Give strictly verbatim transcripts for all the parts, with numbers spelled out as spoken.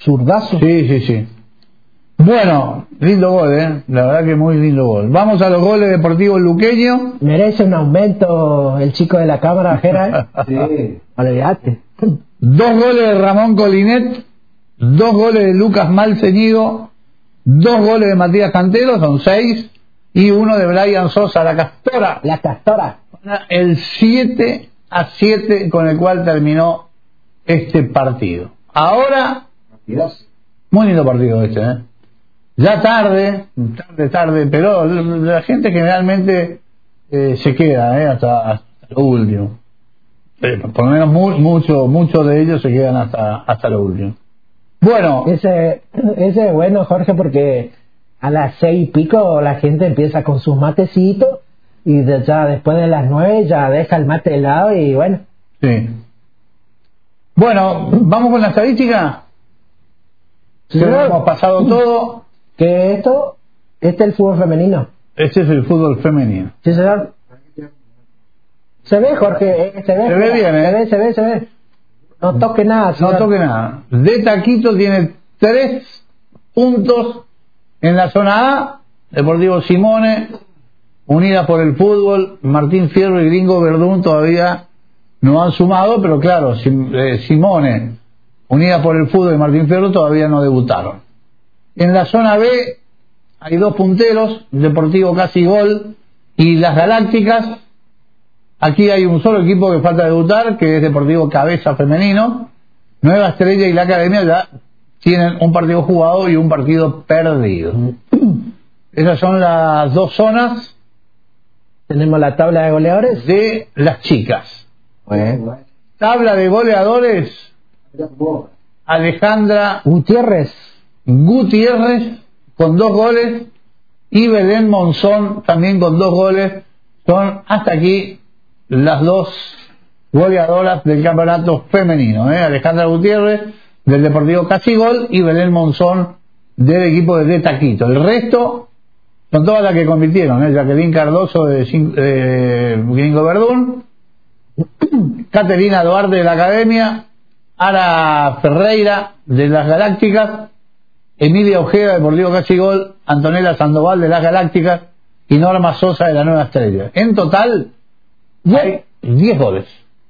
zurdazo. Sí, sí, sí. Bueno, lindo gol, ¿eh? La verdad que muy lindo gol. Vamos a los goles deportivos luqueños. Merece un aumento el chico de la cámara, Jera. Sí. Olvídate. Dos goles de Ramón Colinet, dos goles de Lucas Malceñido, dos goles de Matías Cantero, son seis, y uno de Brian Sosa, la Castora. La Castora. El siete a siete con el cual terminó este partido. Ahora, muy lindo partido este, ¿eh? Ya tarde, tarde, tarde, pero la gente generalmente eh, se queda ¿eh? hasta, hasta lo último. Eh, por lo menos mu muchos muchos de ellos se quedan hasta hasta lo último. Bueno, ese ese es bueno, Jorge, porque a las seis y pico la gente empieza con sus matecitos y de, ya después de las nueve ya deja el mate helado y bueno. Sí. Bueno, vamos con la estadística. Sí, que hemos pasado todo. Que esto, este es el fútbol femenino. Este es el fútbol femenino. Sí, señor. Se ve, Jorge, eh, se ve. Se ve bien, ¿eh? Se ve, se ve, se ve. No toque nada, señor. No toque nada. De Taquito tiene tres puntos en la zona A. Deportivo Simone, Unida por el Fútbol, Martín Fierro y Gringo Verdún todavía no han sumado, pero claro, Simone, Unida por el Fútbol y Martín Fierro todavía no debutaron. En la zona B hay dos punteros, Deportivo Casi Gol y las Galácticas. Aquí hay un solo equipo que falta debutar, que es Deportivo Cabeza Femenino. Nueva Estrella y la Academia ya tienen un partido jugado y un partido perdido. Esas son las dos zonas. Tenemos la tabla de goleadores de las chicas. Bueno. Tabla de goleadores. Alejandra Gutiérrez. Gutiérrez con dos goles y Belén Monzón también con dos goles. Son hasta aquí las dos goleadoras del campeonato femenino, ¿eh? Alejandra Gutiérrez del Deportivo Casigol y Belén Monzón del equipo de, de Taquito. El resto son todas las que convirtieron, ¿eh? Jacqueline Cardoso de eh, Gringo Verdún, Caterina Duarte de la Academia, Ara Ferreira de las Galácticas, Emilia Ojeda de Deportivo Casigol, Antonella Sandoval de las Galácticas y Norma Sosa de la Nueva Estrella. En total hay diez goles.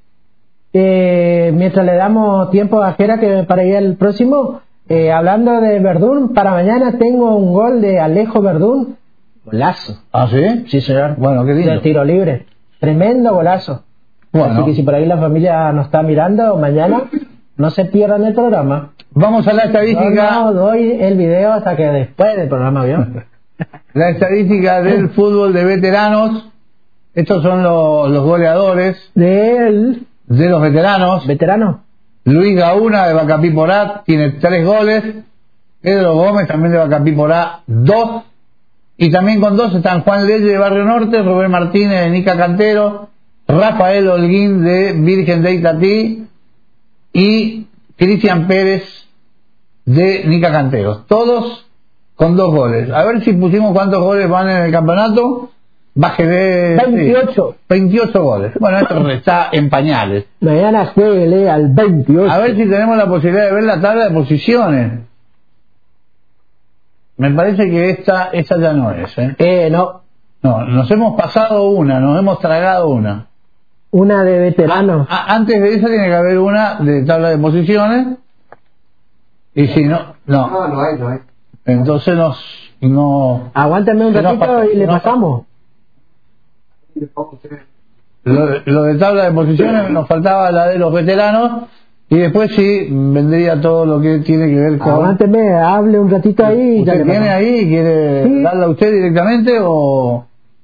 Eh, mientras le damos tiempo a Jera que para ir al próximo, eh, hablando de Verdún, para mañana tengo un gol de Alejo Verdún. Golazo. ¿Ah, sí? Sí, señor. Bueno, qué lindo. De tiro libre. Tremendo golazo. Bueno. Así que si por ahí la familia nos está mirando mañana, no se pierdan el programa. Vamos a la estadística. No, no doy el video hasta que después del programa, ¿vio? La estadística del fútbol de veteranos. Estos son los, los goleadores del de los veteranos. ¿Veterano? Luis Gauna de Bacapí Porá tiene tres goles. Pedro Gómez también de Bacapí Porá, dos. Y también con dos están Juan Lelle de Barrio Norte, Rubén Martínez de Nica Cantero, Rafael Holguín de Virgen de Itatí y Cristian Pérez de Nica Cantero. Todos con dos goles. A ver si pusimos cuántos goles van en el campeonato. Baje de veintiocho. Sí, veintiocho goles. Bueno, esto está en pañales. Mañana jueguele al veintiocho. A ver si tenemos la posibilidad de ver la tabla de posiciones. Me parece que esta, esta ya no es, ¿eh? Eh, no. No, nos hemos pasado una, nos hemos tragado una. Una de veteranos. Ah, antes de esa tiene que haber una de tabla de posiciones. Y si no, no. No, no hay, no hay. Entonces nos, no. Aguántame un ratito pasa, y le no pasamos. Lo, lo de tabla de posiciones nos faltaba la de los veteranos. Y después sí vendría todo lo que tiene que ver con... Aguánteme, hable un ratito ahí. ¿Usted tiene ahí? ¿Quiere sí. darla a usted directamente o...?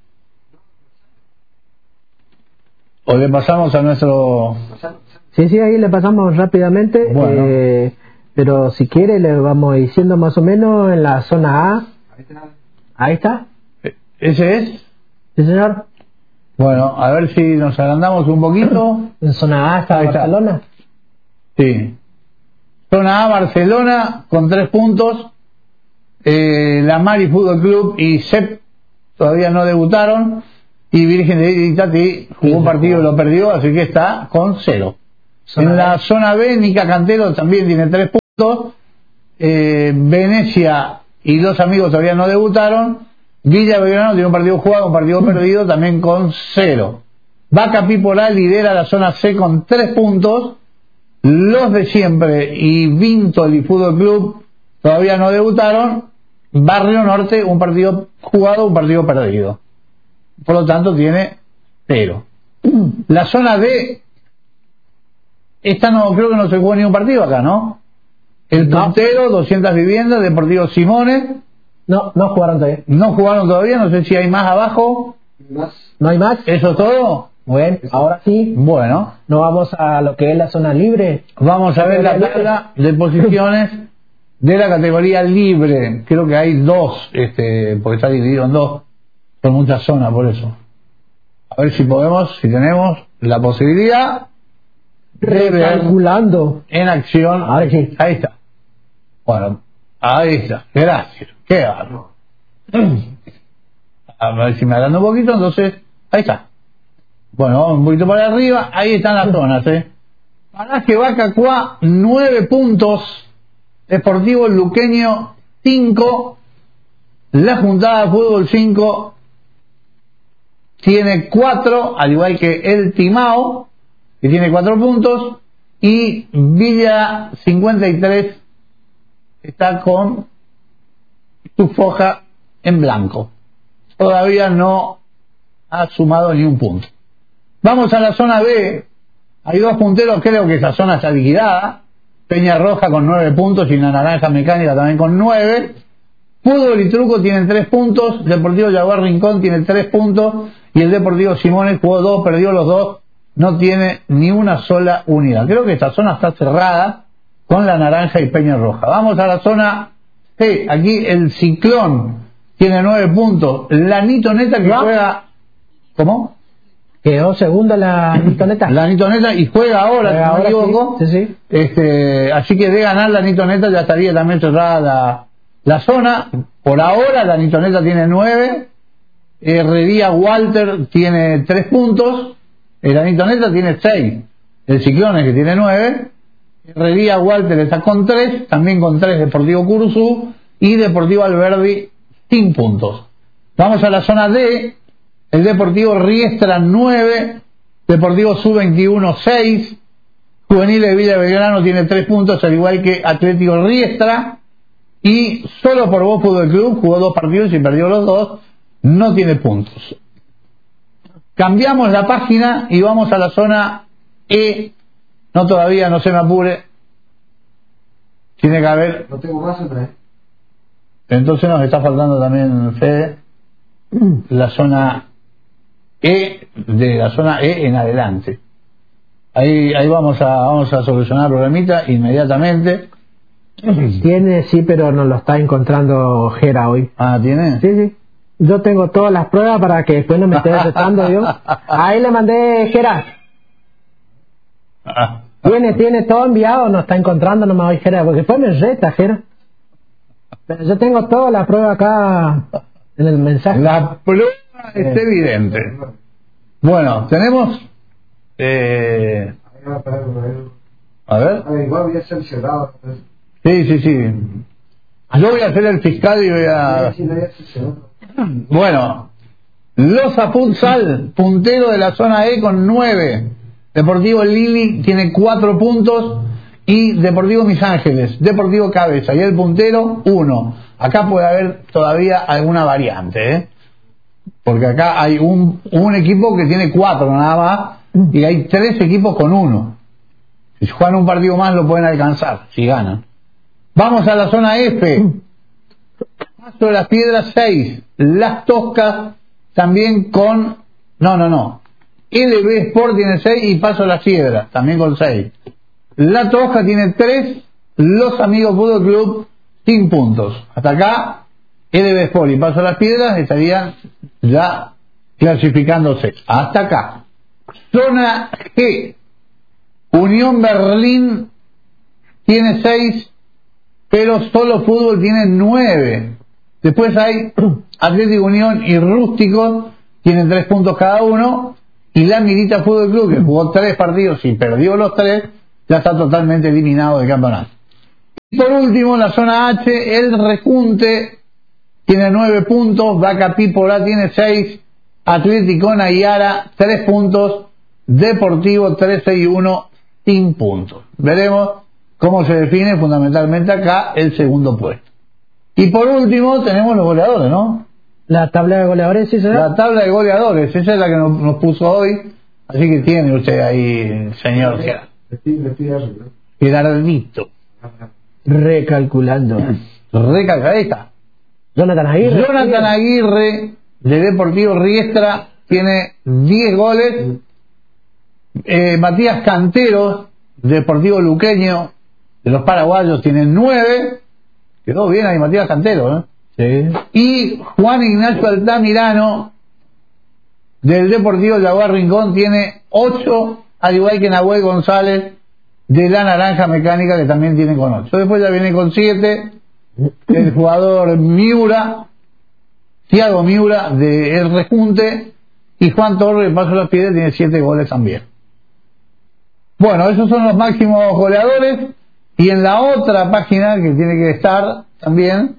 ¿O le pasamos a nuestro...? Sí, sí, ahí le pasamos rápidamente. Bueno. Eh, pero si quiere le vamos diciendo más o menos en la zona A. Ahí está. ¿Ese es? Sí, señor. Bueno, a ver si nos agrandamos un poquito. En zona A está ahí Barcelona. Está. Sí. Zona A, Barcelona, con tres puntos. Eh, la Mari Fútbol Club y C E P todavía no debutaron. Y Virgen de Itatí jugó un partido y lo perdió, así que está con cero. Zona en la B. Zona B, Nica Cantero también tiene tres puntos. eh, Venecia y los amigos todavía no debutaron. Villa Belgrano tiene un partido jugado, un partido perdido, también con cero. Vaca Pipolá lidera la zona C con tres puntos. Los de siempre y Vintol y Fútbol Club todavía no debutaron. Barrio Norte, un partido jugado, un partido perdido. Por lo tanto, tiene cero. La zona D, esta no, creo que no se jugó ni un partido acá, ¿no? El Puntero, doscientas viviendas, Deportivo Simones. No, no jugaron todavía. No jugaron todavía, no sé si hay más abajo. ¿No hay más? ¿Eso es todo? Bueno, ahora sí. Bueno. Nos vamos a lo que es la zona libre. Vamos a ver la tabla de posiciones de la categoría libre. Creo que hay dos, este, porque está dividido en dos. Son muchas zonas, por eso. A ver si podemos, si tenemos la posibilidad de ver Recalculando. en acción. Ahora sí. Ahí está. Bueno, ahí está. Gracias. Qué bárbaro. A ver si me agranda un poquito, entonces, ahí está. Bueno, vamos un poquito para arriba, ahí están las zonas, ¿eh? Paraje Vaca Cuá, nueve puntos. Deportivo Luqueño, cinco. La Juntada Fútbol cinco tiene cuatro, al igual que el Timao, que tiene cuatro puntos. Y Villa cincuenta y tres está con su foja en blanco. Todavía no ha sumado ni un punto. Vamos a la zona B. Hay dos punteros, creo que esa zona está liquidada. Peña Roja con nueve puntos y la Naranja Mecánica también con nueve. Fútbol y Truco tienen tres puntos. Deportivo Jaguar Rincón tiene tres puntos. Y el Deportivo Simones jugó dos, perdió los dos. No tiene ni una sola unidad. Creo que esta zona está cerrada con la Naranja y Peña Roja. Vamos a la zona C. Aquí el Ciclón tiene nueve puntos. La Nitoneta que juega... ¿Cómo? Quedó segunda la Nitoneta. La Nitoneta y juega ahora, Juega si no ahora, me equivoco. sí, sí, sí. Este, así que de ganar la Nitoneta ya estaría también cerrada la, la zona. Por ahora la Nitoneta tiene nueve. Herrería Walter tiene tres puntos. La Nitoneta tiene seis. El Ciclón es que tiene nueve. Herrería Walter está con tres. También con tres Deportivo Curuzú. Y Deportivo Alberdi sin puntos. Vamos a la zona D. El Deportivo Riestra nueve, Deportivo Sub veintiuno seis, Juvenil de Villa Belgrano tiene tres puntos, al igual que Atlético Riestra, y solo por vos Fútbol Club jugó dos partidos y perdió los dos, no tiene puntos. Cambiamos la página y vamos a la zona E. No, todavía, no se me apure. Tiene que haber... No tengo más otra vez. Entonces nos está faltando también, Fede, la zona E, de la zona E en adelante. Ahí ahí vamos a vamos a solucionar el problemita inmediatamente. Tiene, sí, pero no lo está encontrando Jera hoy. Ah, ¿tiene? Sí, sí. Yo tengo todas las pruebas para que después no me esté retando yo. Ahí le mandé Jera. Tiene, tiene todo enviado, no está encontrando nomás hoy Jera, porque después me reta Jera. Pero yo tengo todas las pruebas acá en el mensaje. La prueba es evidente. Bueno, tenemos... Eh, a ver. A ver, igual voy a ser cerrado. Sí, sí, sí. Yo voy a ser el fiscal y voy a... Bueno, Loza Futsal, puntero de la zona E con nueve. Deportivo Lili tiene cuatro puntos. Y Deportivo Mis Ángeles, Deportivo Cabeza y el puntero, uno. Acá puede haber todavía alguna variante, ¿eh? Porque acá hay un, un equipo que tiene cuatro nada más y hay tres equipos con uno. Si juegan un partido más lo pueden alcanzar, si ganan. Vamos a la zona F. Paso de las Piedras seis. Las Toscas también con... No, no, no. L B Sport tiene seis y Paso de las Piedras también con seis. La Tosca tiene tres, los Amigos Fútbol Club sin puntos. Hasta acá, L B Sport y Paso a las Piedras estarían ya clasificándose. Hasta acá. Zona G. Unión Berlín tiene seis, pero solo Fútbol tiene nueve. Después hay Atlético Unión y Rústicos, tienen tres puntos cada uno. Y la Mirita Fútbol Club, que jugó tres partidos y perdió los tres, ya está totalmente eliminado del campeonato. Por último, en la zona H, el Rejunte tiene nueve puntos, Vaca Pípola tiene seis, Atlético Nayara tres puntos, Deportivo trece y uno sin puntos. Veremos cómo se define fundamentalmente acá el segundo puesto. Y por último tenemos los goleadores, ¿no? La tabla de goleadores, sí, será. La tabla de goleadores, esa es la que nos, nos puso hoy, así que tiene usted ahí, señor Gerardito. Recalculando. Recalcadita. Jonathan Aguirre. Jonathan Aguirre, de Deportivo Riestra, tiene diez goles. Eh, Matías Canteros, Deportivo Luqueño, de los paraguayos, tiene nueve. Quedó bien ahí Matías Canteros, ¿eh? Sí. Y Juan Ignacio Altamirano, del Deportivo Jaguar Rincón, tiene ocho, al igual que Nahuel González, de la Naranja Mecánica, que también tiene con ocho. Después ya viene con siete el jugador Miura, Thiago Miura, de El Rejunte, y Juan Torres, de Paso de las Piedras, tiene siete goles también. Bueno, esos son los máximos goleadores. Y en la otra página, que tiene que estar también,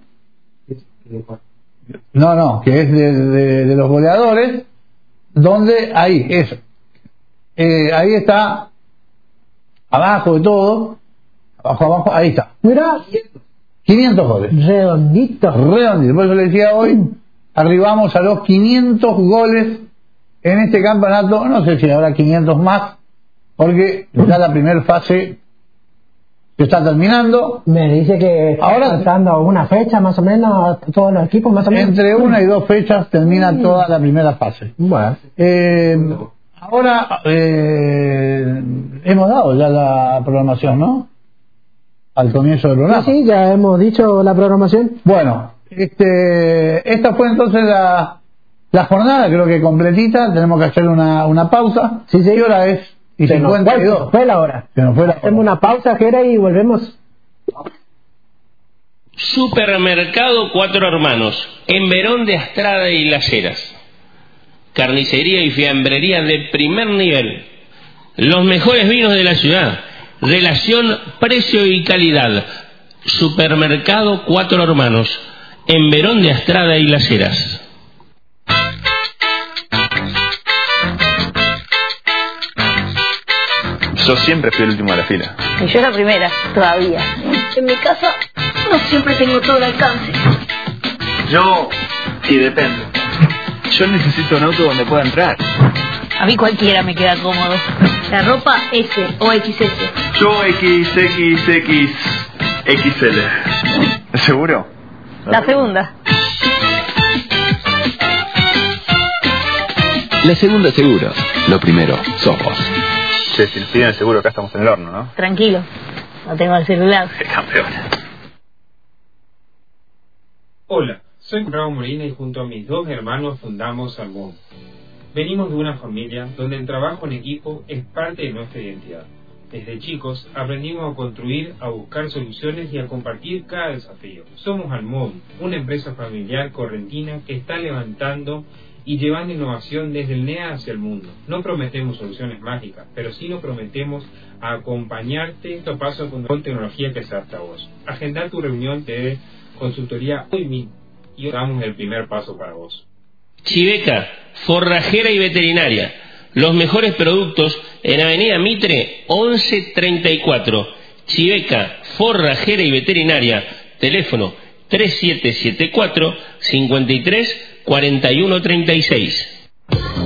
no, no, que es de, de, de los goleadores, donde ahí, eso, eh, ahí está, abajo de todo, abajo, abajo, ahí está. Mira, quinientos goles. Redonditos. Redonditos. Por eso le decía hoy, arribamos a los quinientos goles en este campeonato. No sé si habrá quinientos más, porque ya la primera fase se está terminando. Me dice que está ahora faltando una fecha más o menos, todos los equipos más o menos. Entre una y dos fechas termina toda la primera fase. Bueno. Eh, ahora eh, hemos dado ya la programación, ¿no? Al comienzo del programa. Sí, sí, ya hemos dicho la programación. Bueno, este, esta fue entonces la, la jornada, creo que completita. Tenemos que hacer una, una pausa. Sí, sí. ¿Qué hora es? Y se cincuenta y dos. Nos fue, fue la hora. Se nos fue la hora. Hacemos una pausa, Jera, y volvemos. Supermercado Cuatro Hermanos, en Verón de Astrada y Las Heras. Carnicería y fiambrería de primer nivel. Los mejores vinos de la ciudad. Relación precio y calidad. Supermercado Cuatro Hermanos, en Verón de Astrada y Las Heras. Yo siempre fui el último de la fila. Y yo la primera, todavía. En mi casa no siempre tengo todo el alcance. Yo, sí, depende. Yo necesito un auto donde pueda entrar. A mí cualquiera me queda cómodo. La ropa S o equis ese. Yo X, X, X, X L. ¿Seguro? La segunda. La segunda seguro. Lo primero, sos vos. Che, si nos piden el seguro acá estamos en el horno, ¿no? Tranquilo, no tengo el celular. ¡Qué campeón! Hola, soy Raúl Molina y junto a mis dos hermanos fundamos Almón. Venimos de una familia donde el trabajo en equipo es parte de nuestra identidad. Desde chicos aprendimos a construir, a buscar soluciones y a compartir cada desafío. Somos Almón, una empresa familiar correntina que está levantando y llevando innovación desde el N E A hacia el mundo. No prometemos soluciones mágicas, pero sí nos prometemos a acompañarte paso a paso con tecnología que se adapta a vos. Agendar tu reunión de consultoría hoy mismo y damos el primer paso para vos. Chiveca, forrajera y veterinaria. Los mejores productos en Avenida Mitre once treinta y cuatro. Chiveca, forrajera y veterinaria. Teléfono tres siete siete cuatro, cincuenta y tres, cuarenta y uno treinta y seis.